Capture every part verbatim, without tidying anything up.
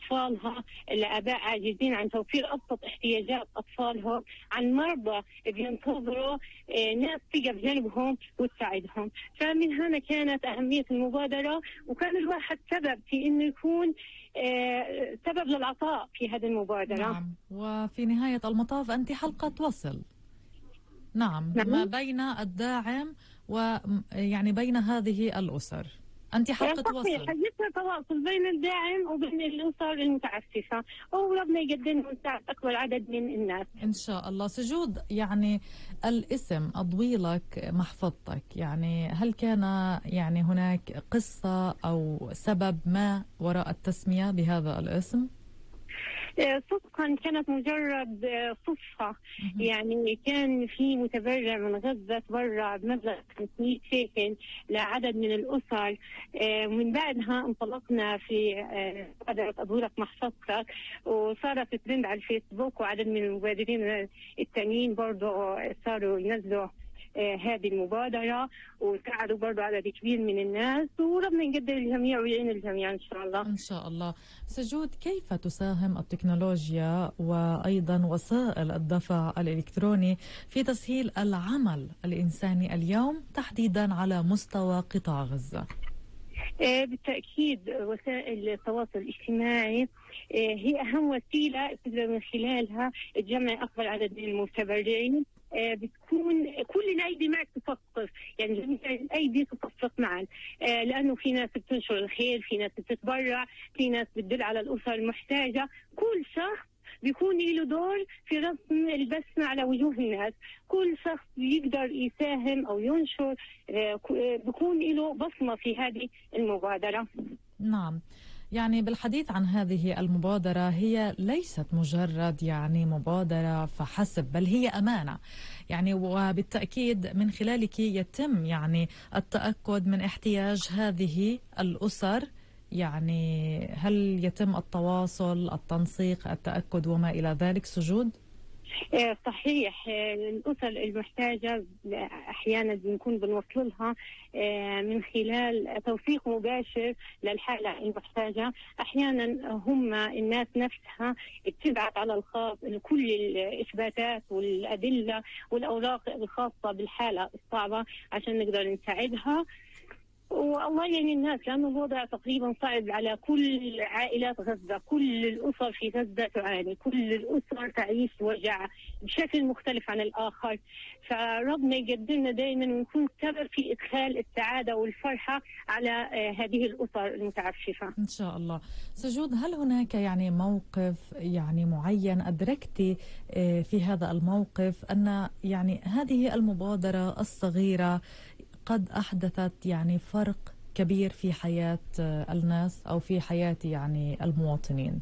أطفالها، لآباء عاجزين عن توفير أبسط احتياجات أطفالهم، عن مرضى بينتظروا ناس تيجي بجانبهم وتساعدهم. فمن هنا كانت أهمية المبادرة، وكان الواحد سبب في إنه يكون سبب للعطاء في هذه المبادرة. نعم، وفي نهاية المطاف أنت حلقة وصل. نعم, نعم. ما بين الداعم ويعني بين هذه الأسر أنت حلقة وصل. صحيح، حديثنا تواصل بين الداعم وبين الأسر المتعففة، وربنا يقدم ونساعد أكبر عدد من الناس إن شاء الله. سجود، يعني الاسم أضويلك محفظتك، يعني هل كان يعني هناك قصة أو سبب ما وراء التسمية بهذا الاسم؟ صدقا كانت مجرد صدفة. يعني كان في متبرع من غزة تبرع بمبلغ خمسمئة شيكل لعدد من الأسر. من بعدها انطلقنا في مبادرة أضويلك محفظتك، وصارت ترند على الفيسبوك، وعدد من المبادرين التانيين برضو صاروا ينزلوا هذه المبادرة، وساعدوا برضو عدد كبير من الناس، وربنا يقدر الجميع ويعين الجميع إن شاء الله. إن شاء الله. سجود، كيف تساهم التكنولوجيا وأيضا وسائل الدفع الإلكتروني في تسهيل العمل الإنساني اليوم تحديدا على مستوى قطاع غزة؟ بالتأكيد وسائل التواصل الاجتماعي هي أهم وسيلة تقدر من خلالها تجمع أكبر عدد من المتبرعين. بتكون كل الأيدي معك تصفق، يعني جميع الأيدي تصفق معا، لأنه في ناس بتنشر الخير، في ناس بتتبرع، في ناس بتدل على الأسر المحتاجة. كل شخص بيكون له دور في رسم البسمة على وجوه الناس، كل شخص يقدر يساهم أو ينشر بيكون له بصمة في هذه المبادرة. نعم، يعني بالحديث عن هذه المبادرة، هي ليست مجرد يعني مبادرة فحسب، بل هي أمانة، يعني وبالتأكيد من خلالك يتم يعني التأكد من احتياج هذه الأسر. يعني هل يتم التواصل، التنسيق، التأكد وما إلى ذلك سجود؟ صحيح، الأسر المحتاجة أحيانا بنكون بنوصل لها من خلال توثيق مباشر للحالة المحتاجة. أحيانا هم الناس نفسها بتبعت على الخاص كل الإثباتات والأدلة والأوراق الخاصة بالحالة الصعبة عشان نقدر نساعدها. والله يعني الناس، لأنه الوضع تقريبا صعب على كل عائلات غزة، كل الأسر في غزة تعاني، كل الأسر تعيش وجع بشكل مختلف عن الآخر. فربنا يقدرنا دائما ونكون سبب في إدخال السعادة والفرحة على هذه الأسر المتعففة إن شاء الله. سجود، هل هناك يعني موقف يعني معين أدركتي في هذا الموقف أن يعني هذه المبادرة الصغيرة قد أحدثت يعني فرق كبير في حياة الناس أو في حياة يعني المواطنين؟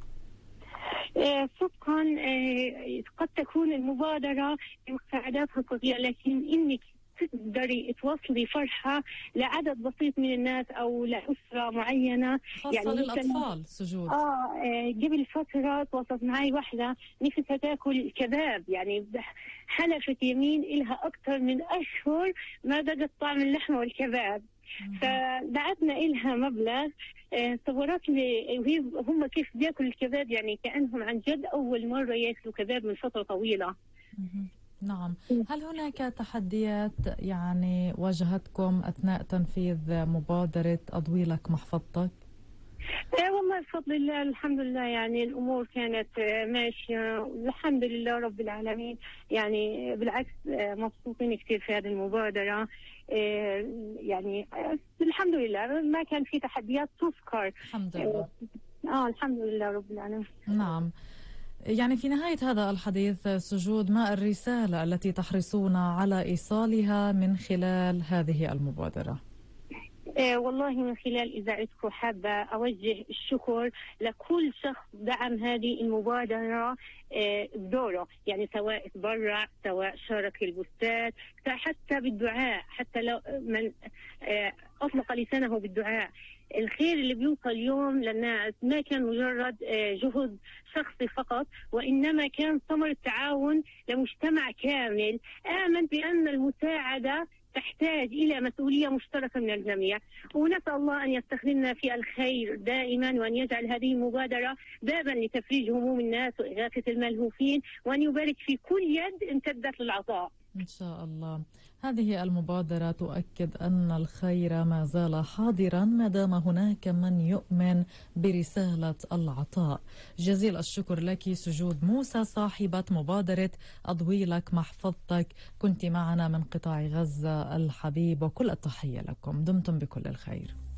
صدقا قد تكون المبادرة مساعداتها صغيرة، لكن إنك تقدري توصلي فرحة لعدد بسيط من الناس أو لأسرة معينة، خاصة يعني للأطفال. سجود، آه قبل فترة تواصلت معي واحدة نفسها تاكل كباب، يعني حلفت يمين إلها أكثر من أشهر ما ذاقت طعم اللحمة والكباب. فدعتنا إلها مبلغ، صورت لي وهي هم كيف بياكلوا الكباب، يعني كأنهم عن جد أول مرة ياكلوا كباب من فترة طويلة. نعم. هل هناك تحديات يعني واجهتكم أثناء تنفيذ مبادرة أضويلك محفظتك؟ ايه والله بفضل الله الحمد لله، يعني الامور كانت ماشيه الحمد لله رب العالمين. يعني بالعكس مبسوطين كثير في هذه المبادره، يعني الحمد لله ما كان في تحديات تذكر. الحمد لله. اه الحمد لله رب العالمين. نعم. يعني في نهاية هذا الحديث سجود، ما الرسالة التي تحرصون على إيصالها من خلال هذه المبادرة؟ إيه والله من خلال إذاعتكم حابة أوجه الشكر لكل شخص دعم هذه المبادرة إيه بدوره، يعني سواء تبرع، سواء شارك في البوستات، حتى بالدعاء، حتى لو من إيه أطلق لسانه بالدعاء. الخير اللي بيوصل اليوم للناس ما كان مجرد جهد شخصي فقط، وإنما كان ثمرة تعاون لمجتمع كامل آمن بأن المساعدة تحتاج إلى مسؤولية مشتركة من الجميع، ونسأل الله أن يستخدمنا في الخير دائما، وأن يجعل هذه المبادرة بابا لتفريج هموم الناس وإغاثة الملهوفين، وأن يبارك في كل يد امتدت للعطاء إن شاء الله. هذه المبادرة تؤكد أن الخير ما زال حاضرا ما دام هناك من يؤمن برسالة العطاء. جزيل الشكر لك سجود موسى، صاحبة مبادرة أضوي لك محفظتك، كنت معنا من قطاع غزة الحبيب، وكل التحية لكم، دمتم بكل الخير.